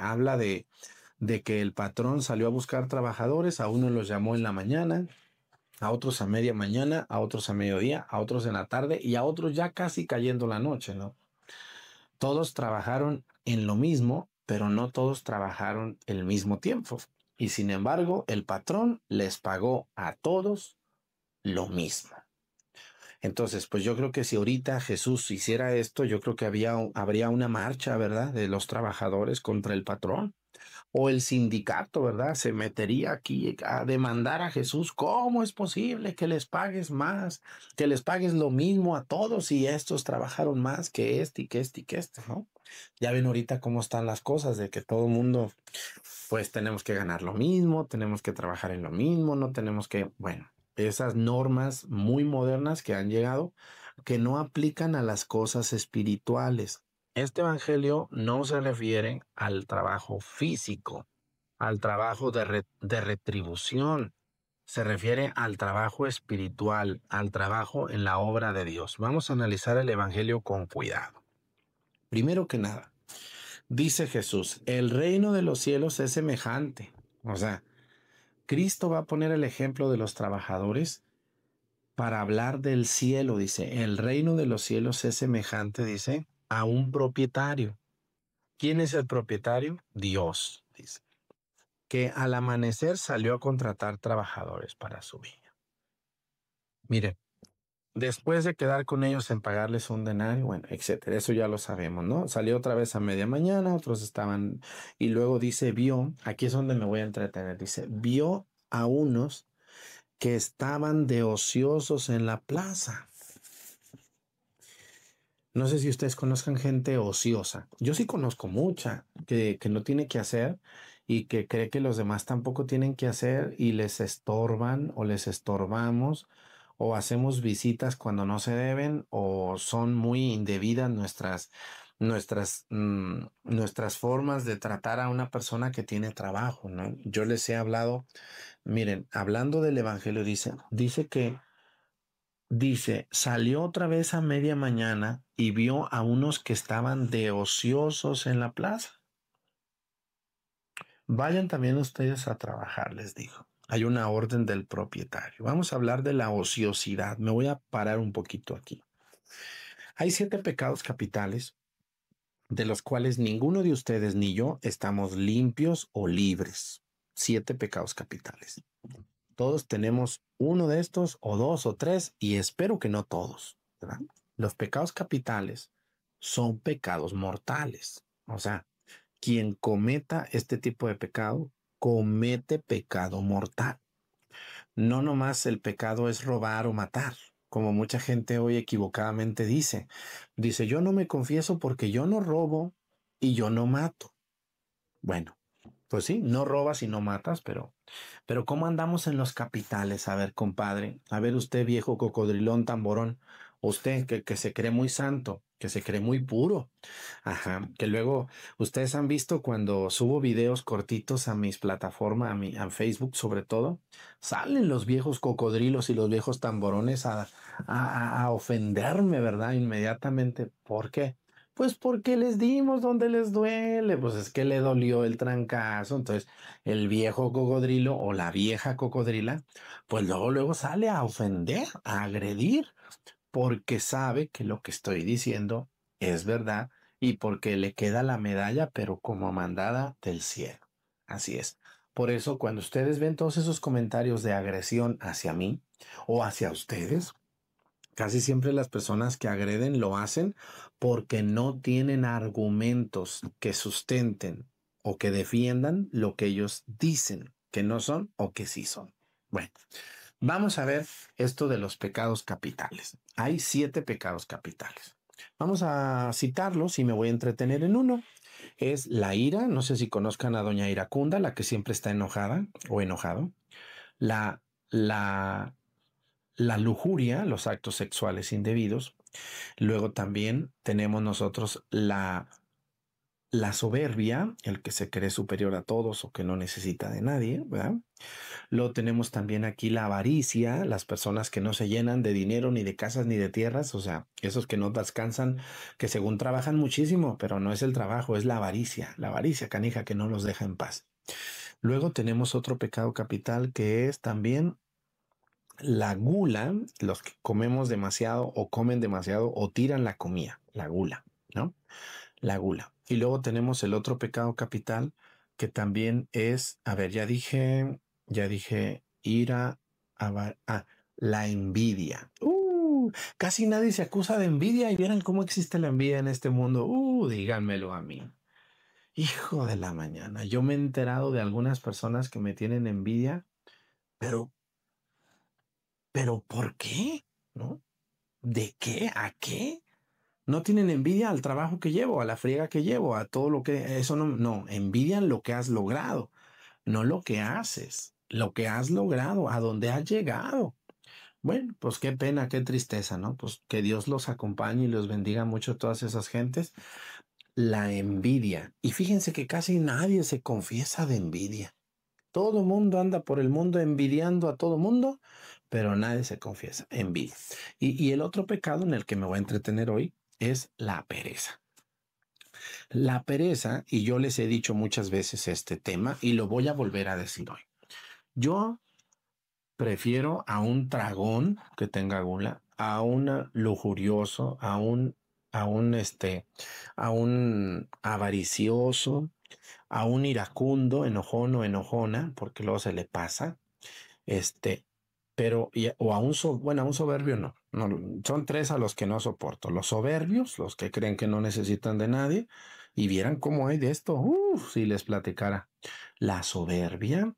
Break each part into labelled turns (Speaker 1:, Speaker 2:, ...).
Speaker 1: habla de que el patrón salió a buscar trabajadores, a unos los llamó en la mañana, a otros a media mañana, a otros a mediodía, a otros en la tarde y a otros ya casi cayendo la noche, ¿no? Todos trabajaron en lo mismo, pero no todos trabajaron el mismo tiempo. Y sin embargo, el patrón les pagó a todos lo mismo. Entonces, pues yo creo que si ahorita Jesús hiciera esto, yo creo que habría una marcha, ¿verdad?, de los trabajadores contra el patrón. O el sindicato, ¿verdad? Se metería aquí a demandar a Jesús. ¿Cómo es posible que les pagues más? Que les pagues lo mismo a todos y estos trabajaron más que este y que este y que este, ¿no? Ya ven ahorita cómo están las cosas de que todo el mundo, pues tenemos que ganar lo mismo, tenemos que trabajar en lo mismo, no tenemos que, bueno, esas normas muy modernas que han llegado que no aplican a las cosas espirituales. Este evangelio no se refiere al trabajo físico, al trabajo de retribución. Se refiere al trabajo espiritual, al trabajo en la obra de Dios. Vamos a analizar el evangelio con cuidado. Primero que nada, dice Jesús, el reino de los cielos es semejante. O sea, Cristo va a poner el ejemplo de los trabajadores para hablar del cielo. Dice, el reino de los cielos es semejante, dice, a un propietario. ¿Quién es el propietario? Dios, dice, que al amanecer salió a contratar trabajadores para su viña. Mire, después de quedar con ellos en pagarles un denario, bueno, etcétera, eso ya lo sabemos, ¿no? Salió otra vez a media mañana, otros estaban, y luego dice, vio, aquí es donde me voy a entretener, dice, vio a unos que estaban de ociosos en la plaza. No sé si ustedes conozcan gente ociosa. Yo sí conozco mucha que no tiene que hacer y que cree que los demás tampoco tienen que hacer y les estorban o les estorbamos o hacemos visitas cuando no se deben o son muy indebidas nuestras formas de tratar a una persona que tiene trabajo, ¿no? Yo les he hablado, miren, hablando del evangelio, dice que dice, salió otra vez a media mañana y vio a unos que estaban de ociosos en la plaza. Vayan también ustedes a trabajar, les dijo. Hay una orden del propietario. Vamos a hablar de la ociosidad. Me voy a parar un poquito aquí. Hay 7 pecados capitales de los cuales ninguno de ustedes ni yo estamos limpios o libres. 7 pecados capitales. Todos tenemos uno de estos o dos o tres y espero que no todos, ¿verdad? Los pecados capitales son pecados mortales. O sea, quien cometa este tipo de pecado comete pecado mortal. No nomás el pecado es robar o matar, como mucha gente hoy equivocadamente dice. Dice, yo no me confieso porque yo no robo y yo no mato. Bueno, pues sí, no robas y no matas, pero ¿cómo andamos en los capitales? A ver, compadre, a ver usted, viejo cocodrilón tamborón, usted que se cree muy santo, que se cree muy puro. Ajá, que luego ustedes han visto cuando subo videos cortitos a mis plataformas, a Facebook sobre todo, salen los viejos cocodrilos y los viejos tamborones a ofenderme, ¿verdad? Inmediatamente. ¿Por qué? Pues porque les dimos donde les duele, pues es que le dolió el trancazo. Entonces, el viejo cocodrilo o la vieja cocodrila, pues luego sale a ofender, a agredir, porque sabe que lo que estoy diciendo es verdad y porque le queda la medalla, pero como mandada del cielo. Así es. Por eso, cuando ustedes ven todos esos comentarios de agresión hacia mí o hacia ustedes, casi siempre las personas que agreden lo hacen porque no tienen argumentos que sustenten o que defiendan lo que ellos dicen que no son o que sí son. Bueno, vamos a ver esto de los pecados capitales. Hay 7 pecados capitales. Vamos a citarlos y me voy a entretener en uno. Es la ira. No sé si conozcan a doña Iracunda, la que siempre está enojada o enojado. La, la la lujuria, los actos sexuales indebidos. Luego también tenemos nosotros la soberbia, el que se cree superior a todos o que no necesita de nadie, ¿verdad? Luego tenemos también aquí la avaricia, las personas que no se llenan de dinero, ni de casas, ni de tierras, o sea, esos que no descansan, que según trabajan muchísimo, pero no es el trabajo, es la avaricia canija que no los deja en paz. Luego tenemos otro pecado capital que es también la gula, los que comemos demasiado o comen demasiado o tiran la comida, la gula, ¿no? La gula. Y luego tenemos el otro pecado capital que también es, a ver, ya dije, ira, la envidia. Casi nadie se acusa de envidia y vieran cómo existe la envidia en este mundo. Díganmelo a mí. Hijo de la mañana, yo me he enterado de algunas personas que me tienen envidia, pero, pero ¿por qué? ¿No? ¿De qué? ¿A qué? No tienen envidia al trabajo que llevo, a la friega que llevo, a todo lo que eso no, envidian lo que has logrado, no lo que haces, lo que has logrado, a dónde has llegado. Bueno, pues qué pena, qué tristeza, ¿no? Pues que Dios los acompañe y los bendiga mucho todas esas gentes. La envidia. Y fíjense que casi nadie se confiesa de envidia. Todo mundo anda por el mundo envidiando a todo mundo, pero nadie se confiesa. Envidia. Y el otro pecado en el que me voy a entretener hoy es la pereza. La pereza, y yo les he dicho muchas veces este tema y lo voy a volver a decir hoy. Yo prefiero a un tragón que tenga gula, a un lujurioso, a un avaricioso, a un iracundo, enojón o enojona, porque luego se le pasa, este, o a bueno, a un soberbio no, son tres a los que no soporto. Los soberbios, los que creen que no necesitan de nadie, y vieran cómo hay de esto, si les platicara. La soberbia,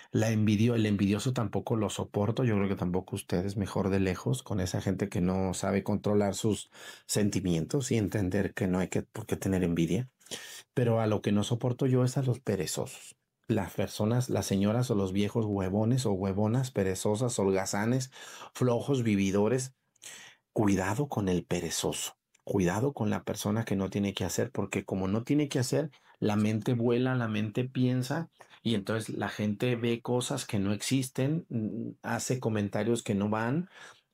Speaker 1: el envidioso tampoco lo soporto, yo creo que tampoco ustedes, mejor de lejos, con esa gente que no sabe controlar sus sentimientos y entender que no hay por qué tener envidia. Pero a lo que no soporto yo es a los perezosos. Las personas, las señoras o los viejos huevones o huevonas, perezosas, holgazanes, flojos, vividores. Cuidado con el perezoso. Cuidado con la persona que no tiene que hacer, porque como no tiene que hacer, la mente vuela, la mente piensa y entonces la gente ve cosas que no existen, hace comentarios que no van,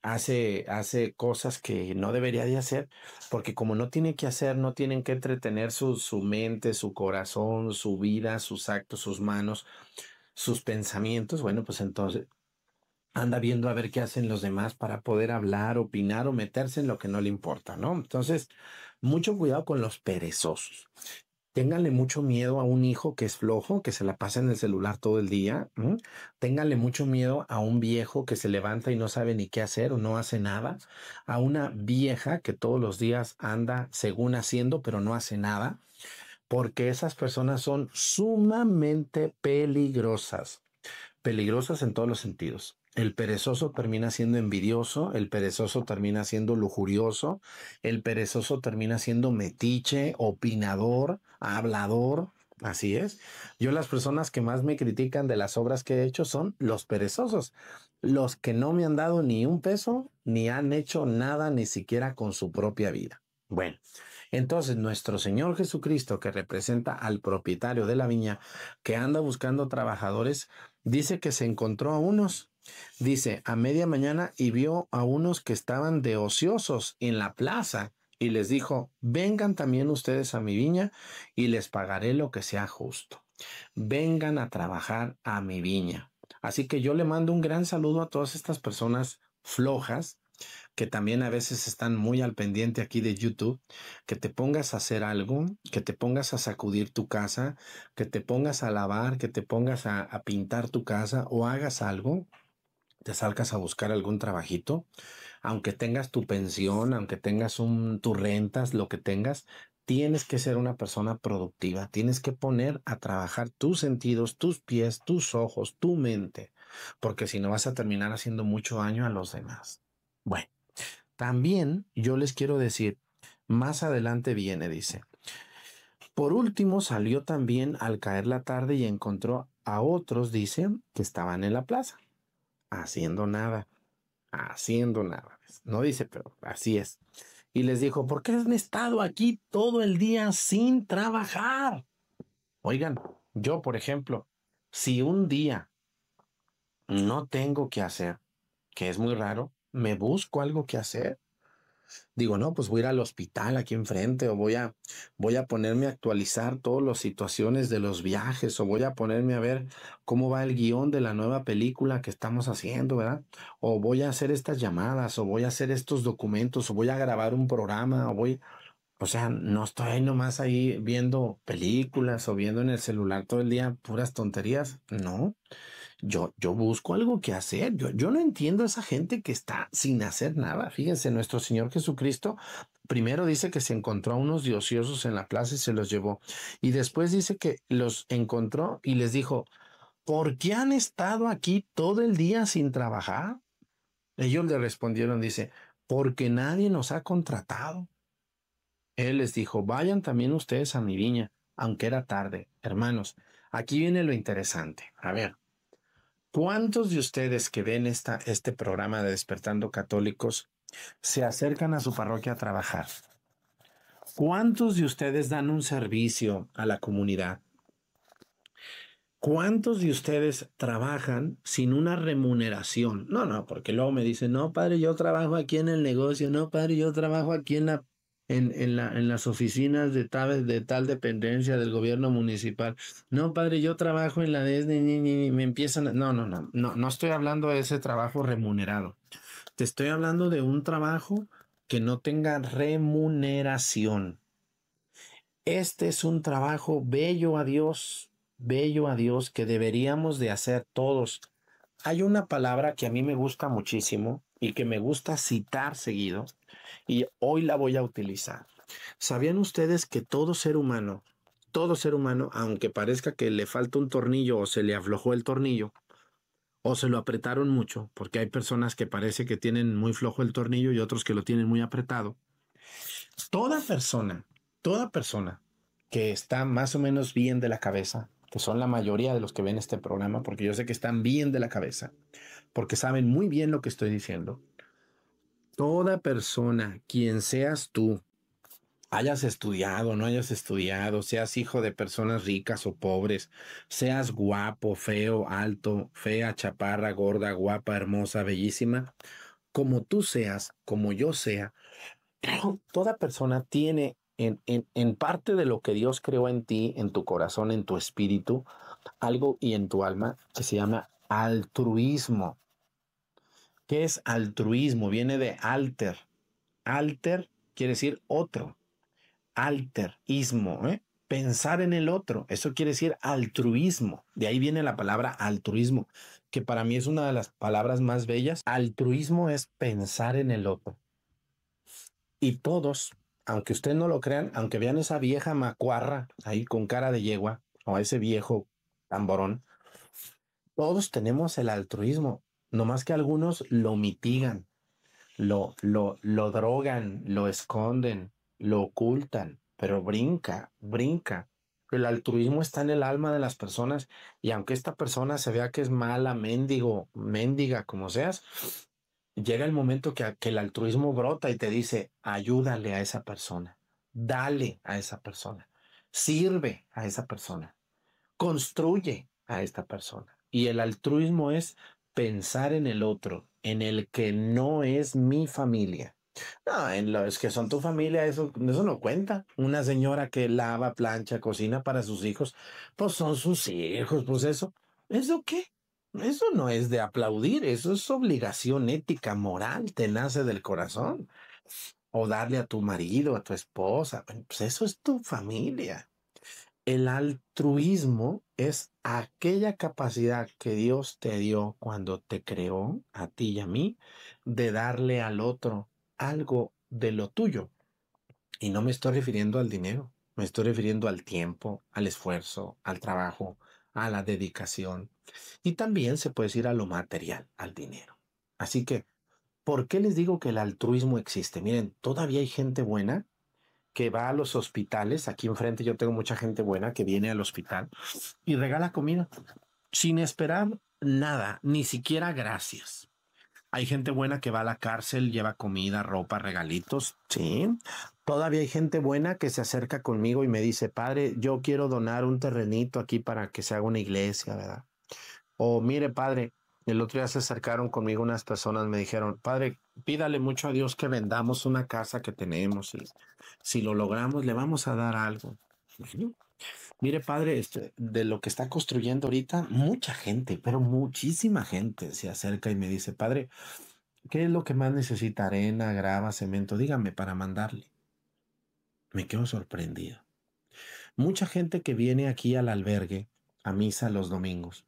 Speaker 1: hace cosas que no debería de hacer, porque como no tiene que hacer, no tienen que entretener su mente, su corazón, su vida, sus actos, sus manos, sus pensamientos. Bueno, pues entonces anda viendo a ver qué hacen los demás para poder hablar, opinar o meterse en lo que no le importa, ¿no? Entonces, mucho cuidado con los perezosos. Ténganle mucho miedo a un hijo que es flojo, que se la pasa en el celular todo el día. Ténganle mucho miedo a un viejo que se levanta y no sabe ni qué hacer o no hace nada. A una vieja que todos los días anda según haciendo, pero no hace nada. Porque esas personas son sumamente peligrosas. Peligrosas en todos los sentidos. El perezoso termina siendo envidioso, el perezoso termina siendo lujurioso, el perezoso termina siendo metiche, opinador, hablador. Así es. Yo las personas que más me critican de las obras que he hecho son los perezosos, los que no me han dado ni un peso, ni han hecho nada, ni siquiera con su propia vida. Bueno, entonces nuestro Señor Jesucristo, que representa al propietario de la viña, que anda buscando trabajadores, dice que se encontró a unos, dice, a media mañana y vio a unos que estaban de ociosos en la plaza y les dijo, vengan también ustedes a mi viña y les pagaré lo que sea justo. Vengan a trabajar a mi viña. Así que yo le mando un gran saludo a todas estas personas flojas que también a veces están muy al pendiente aquí de YouTube, que te pongas a hacer algo, que te pongas a sacudir tu casa, que te pongas a lavar, que te pongas a pintar tu casa o hagas algo, te salgas a buscar algún trabajito, aunque tengas tu pensión, aunque tengas tus rentas, lo que tengas. Tienes que ser una persona productiva, tienes que poner a trabajar tus sentidos, tus pies, tus ojos, tu mente, porque si no vas a terminar haciendo mucho daño a los demás. Bueno. También yo les quiero decir, más adelante viene, dice, por último salió también al caer la tarde y encontró a otros, dice, que estaban en la plaza, haciendo nada, haciendo nada. No dice, pero así es. y les dijo, ¿por qué han estado aquí todo el día sin trabajar? Oigan, yo, por ejemplo, si un día no tengo que hacer, que es muy raro, me busco algo que hacer. Digo, no, pues voy a ir al hospital aquí enfrente o voy a ponerme a actualizar todas las situaciones de los viajes o voy a ponerme a ver cómo va el guión de la nueva película que estamos haciendo, ¿verdad? O voy a hacer estas llamadas o voy a hacer estos documentos o voy a grabar un programa o sea, no estoy ahí nomás ahí viendo películas o viendo en el celular todo el día puras tonterías. No, yo busco algo que hacer. Yo no entiendo a esa gente que está sin hacer nada. Fíjense, nuestro Señor Jesucristo primero dice que se encontró a unos ociosos en la plaza y se los llevó. Y después dice que los encontró y les dijo, ¿por qué han estado aquí todo el día sin trabajar? Ellos le respondieron, dice, porque nadie nos ha contratado. Él les dijo, vayan también ustedes a mi viña, aunque era tarde. Hermanos, aquí viene lo interesante. A ver, ¿cuántos de ustedes que ven este programa de Despertando Católicos se acercan a su parroquia a trabajar? ¿Cuántos de ustedes dan un servicio a la comunidad? ¿Cuántos de ustedes trabajan sin una remuneración? No, porque luego me dicen, no, padre, yo trabajo aquí en el negocio, no, padre, yo trabajo aquí en las oficinas de tal dependencia del gobierno municipal. No, padre, yo trabajo en la de me empiezan no estoy hablando de ese trabajo remunerado. Te estoy hablando de un trabajo que no tenga remuneración. Este es un trabajo bello a Dios que deberíamos de hacer todos. Hay una palabra que a mí me gusta muchísimo y que me gusta citar seguido y hoy la voy a utilizar. ¿Sabían ustedes que todo ser humano, aunque parezca que le falta un tornillo o se le aflojó el tornillo o se lo apretaron mucho, porque hay personas que parece que tienen muy flojo el tornillo y otros que lo tienen muy apretado, toda persona, toda persona que está más o menos bien de la cabeza, que son la mayoría de los que ven este programa, porque yo sé que están bien de la cabeza, porque saben muy bien lo que estoy diciendo, toda persona, quien seas tú, hayas estudiado, no hayas estudiado, seas hijo de personas ricas o pobres, seas guapo, feo, alto, fea, chaparra, gorda, guapa, hermosa, bellísima, como tú seas, como yo sea, toda persona tiene en parte de lo que Dios creó en ti, en tu corazón, en tu espíritu, algo y en tu alma que se llama altruismo. ¿Qué es altruismo? Viene de alter. Alter quiere decir otro. Alterismo, ¿eh? Pensar en el otro. Eso quiere decir altruismo. De ahí viene la palabra altruismo, que para mí es una de las palabras más bellas. Altruismo es pensar en el otro. Y todos, aunque ustedes no lo crean, aunque vean esa vieja macuarra ahí con cara de yegua o a ese viejo tamborón, todos tenemos el altruismo, nomás que algunos lo mitigan, lo drogan, lo esconden, lo ocultan, pero brinca. El altruismo está en el alma de las personas y aunque esta persona se vea que es mala, mendiga, como seas, llega el momento que el altruismo brota y te dice, ayúdale a esa persona, dale a esa persona, sirve a esa persona, construye a esta persona. Y el altruismo es pensar en el otro, en el que no es mi familia. No, en los que son tu familia, eso no cuenta. Una señora que lava, plancha, cocina para sus hijos, pues son sus hijos, pues ¿eso qué? Eso no es de aplaudir, eso es obligación ética, moral, te nace del corazón. O darle a tu marido, a tu esposa, bueno, pues eso es tu familia. El altruismo es aquella capacidad que Dios te dio cuando te creó, a ti y a mí, de darle al otro algo de lo tuyo. Y no me estoy refiriendo al dinero, me estoy refiriendo al tiempo, al esfuerzo, al trabajo, a la dedicación. Y también se puede decir a lo material, al dinero. Así que, ¿por qué les digo que el altruismo existe? Miren, todavía hay gente buena que va a los hospitales. Aquí enfrente yo tengo mucha gente buena que viene al hospital y regala comida sin esperar nada, ni siquiera gracias. Hay gente buena que va a la cárcel, lleva comida, ropa, regalitos. Sí. Todavía hay gente buena que se acerca conmigo y me dice, padre, yo quiero donar un terrenito aquí para que se haga una iglesia, ¿verdad? O mire, padre, el otro día se acercaron conmigo unas personas, me dijeron, padre, pídale mucho a Dios que vendamos una casa que tenemos y si lo logramos le vamos a dar algo. Ujú. Mire, padre, de lo que está construyendo ahorita, mucha gente, pero muchísima gente se acerca y me dice, padre, ¿qué es lo que más necesita? Arena, grava, cemento, dígame para mandarle. Me quedo sorprendido. Mucha gente que viene aquí al albergue a misa los domingos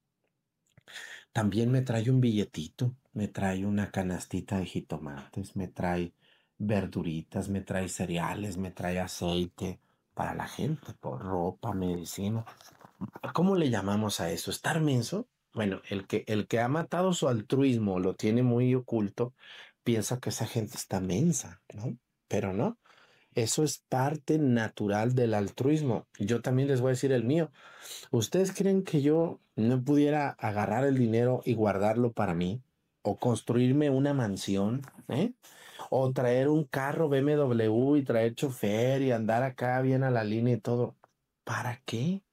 Speaker 1: también me trae un billetito, me trae una canastita de jitomates, me trae verduritas, me trae cereales, me trae aceite para la gente, por ropa, medicina. ¿Cómo le llamamos a eso? ¿Estar menso? Bueno, el que ha matado su altruismo, lo tiene muy oculto, piensa que esa gente está mensa, ¿no? Pero no, eso es parte natural del altruismo. Yo también les voy a decir el mío. ¿Ustedes creen que yo no pudiera agarrar el dinero y guardarlo para mí? ¿O construirme una mansión? ¿Eh? ¿O traer un carro BMW y traer chofer y andar acá bien a la línea y todo? ¿Para qué?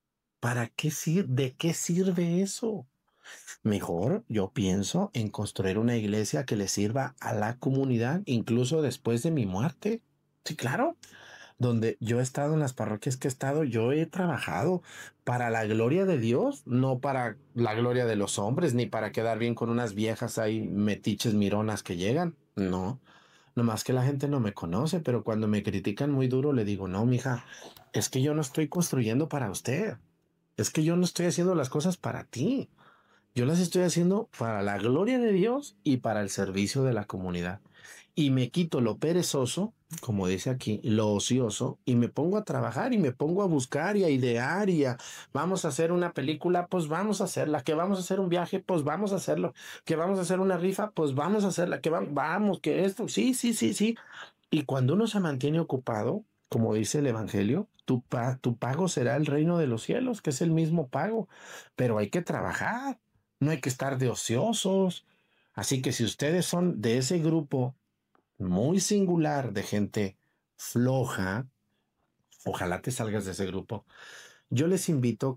Speaker 1: ¿Para qué sirve? ¿De qué sirve eso? Mejor yo pienso en construir una iglesia que le sirva a la comunidad, incluso después de mi muerte. Sí, claro. Donde yo he estado en las parroquias que he estado, yo he trabajado para la gloria de Dios, no para la gloria de los hombres, ni para quedar bien con unas viejas ahí metiches mironas que llegan. No, nomás que la gente no me conoce, pero cuando me critican muy duro le digo, no, mija, es que yo no estoy construyendo para usted. Es que yo no estoy haciendo las cosas para ti. Yo las estoy haciendo para la gloria de Dios y para el servicio de la comunidad. Y me quito lo perezoso, como dice aquí, lo ocioso, y me pongo a trabajar y me pongo a buscar y a idear vamos a hacer una película, pues vamos a hacerla, que vamos a hacer un viaje, pues vamos a hacerlo, que vamos a hacer una rifa, pues vamos a hacerla, vamos, que esto, sí, sí, sí, sí. Y cuando uno se mantiene ocupado, como dice el Evangelio, tu pago será el reino de los cielos, que es el mismo pago, pero hay que trabajar, no hay que estar de ociosos. Así que si ustedes son de ese grupo muy singular de gente floja, ojalá te salgas de ese grupo. Yo les invito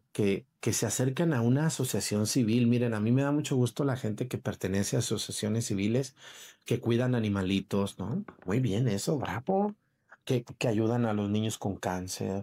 Speaker 1: que se acerquen a una asociación civil. Miren, a mí me da mucho gusto la gente que pertenece a asociaciones civiles que cuidan animalitos, ¿no? Muy bien, eso, bravo. Que ayudan a los niños con cáncer,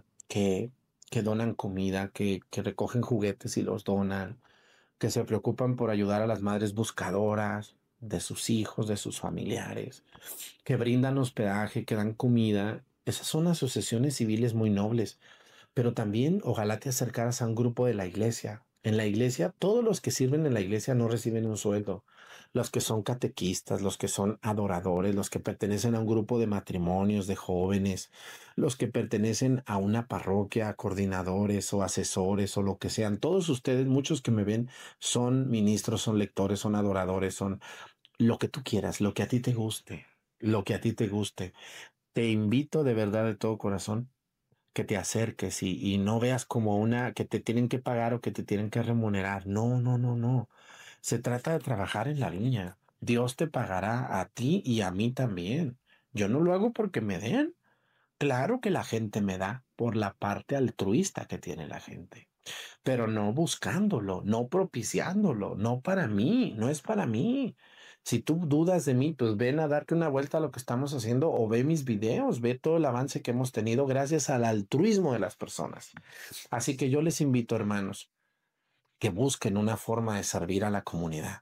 Speaker 1: que donan comida, que recogen juguetes y los donan, que se preocupan por ayudar a las madres buscadoras de sus hijos, de sus familiares, que brindan hospedaje, que dan comida. Esas son asociaciones civiles muy nobles, pero también ojalá te acercaras a un grupo de la iglesia. En la iglesia, todos los que sirven en la iglesia no reciben un sueldo. Los que son catequistas, los que son adoradores, los que pertenecen a un grupo de matrimonios de jóvenes, los que pertenecen a una parroquia, coordinadores o asesores o lo que sean. Todos ustedes, muchos que me ven, son ministros, son lectores, son adoradores, son lo que tú quieras, lo que a ti te guste, lo que a ti te guste. Te invito de verdad de todo corazón que te acerques y no veas como una que te tienen que pagar o que te tienen que remunerar. No, no, no, no. Se trata de trabajar en la línea. Dios te pagará a ti y a mí también. Yo no lo hago porque me den. Claro que la gente me da por la parte altruista que tiene la gente, pero no buscándolo, no propiciándolo, no para mí, no es para mí. Si tú dudas de mí, pues ven a darte una vuelta a lo que estamos haciendo o ve mis videos, ve todo el avance que hemos tenido gracias al altruismo de las personas. Así que yo les invito, hermanos, que busquen una forma de servir a la comunidad.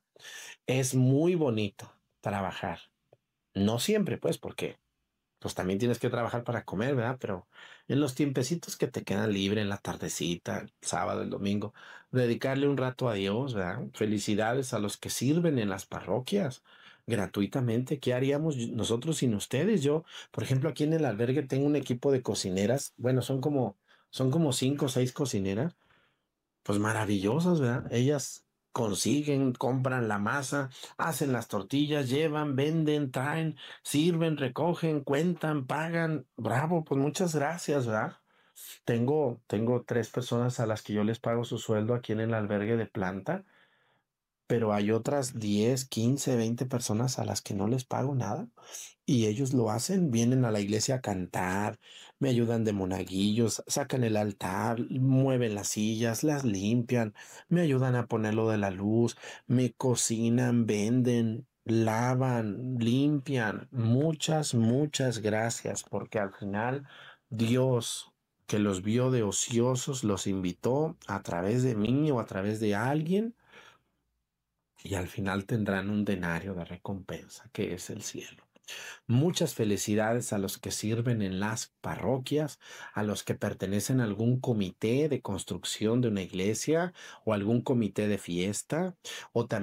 Speaker 1: Es muy bonito trabajar. No siempre, pues, porque pues también tienes que trabajar para comer, ¿verdad? Pero en los tiempecitos que te quedan libre en la tardecita, el sábado, el domingo, dedicarle un rato a Dios, ¿verdad? Felicidades a los que sirven en las parroquias gratuitamente. ¿Qué haríamos nosotros sin ustedes? Yo, por ejemplo, aquí en el albergue tengo un equipo de cocineras. Bueno, son como 5 o 6 cocineras pues maravillosas, ¿verdad? Ellas consiguen, compran la masa, hacen las tortillas, llevan, venden, traen, sirven, recogen, cuentan, pagan. Bravo, pues muchas gracias, ¿verdad? Tengo 3 personas a las que yo les pago su sueldo aquí en el albergue de planta pero hay otras 10, 15, 20 personas a las que no les pago nada y ellos lo hacen, vienen a la iglesia a cantar, me ayudan de monaguillos, sacan el altar, mueven las sillas, las limpian, me ayudan a ponerlo de la luz, me cocinan, venden, lavan, limpian. Muchas, muchas gracias, porque al final Dios que los vio de ociosos los invitó a través de mí o a través de alguien y al final tendrán un denario de recompensa, que es el cielo. Muchas felicidades a los que sirven en las parroquias, a los que pertenecen a algún comité de construcción de una iglesia o algún comité de fiesta, o también